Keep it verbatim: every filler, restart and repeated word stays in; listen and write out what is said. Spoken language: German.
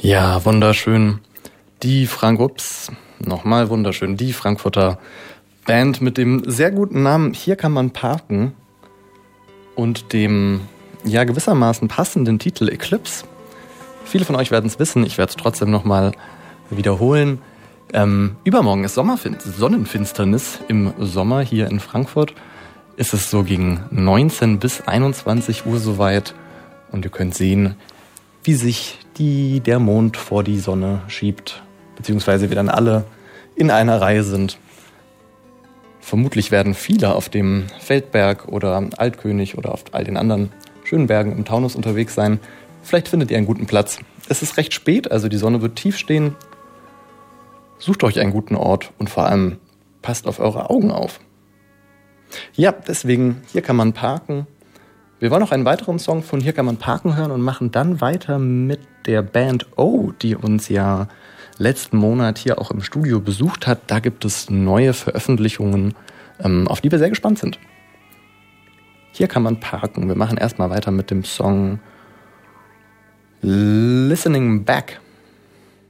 Ja, wunderschön. Die Frank, ups, nochmal wunderschön. Die Frankfurter Band mit dem sehr guten Namen Hier kann man parken und dem, ja, gewissermaßen passenden Titel Eclipse. Viele von euch werden es wissen, ich werde es trotzdem nochmal wiederholen. Ähm, übermorgen ist Sommerfin- Sonnenfinsternis im Sommer hier in Frankfurt. Ist es so gegen neunzehn bis einundzwanzig Uhr soweit und ihr könnt sehen, wie sich die, der Mond vor die Sonne schiebt, beziehungsweise wir dann alle in einer Reihe sind. Vermutlich werden viele auf dem Feldberg oder Altkönig oder auf all den anderen schönen Bergen im Taunus unterwegs sein. Vielleicht findet ihr einen guten Platz. Es ist recht spät, also die Sonne wird tief stehen. Sucht euch einen guten Ort und vor allem passt auf eure Augen auf. Ja, deswegen, hier kann man parken. Wir wollen noch einen weiteren Song von Hier kann man parken hören und machen dann weiter mit der Band O, die uns ja letzten Monat hier auch im Studio besucht hat. Da gibt es neue Veröffentlichungen, ähm, auf die wir sehr gespannt sind. Hier kann man parken. Wir machen erstmal weiter mit dem Song Listening Back.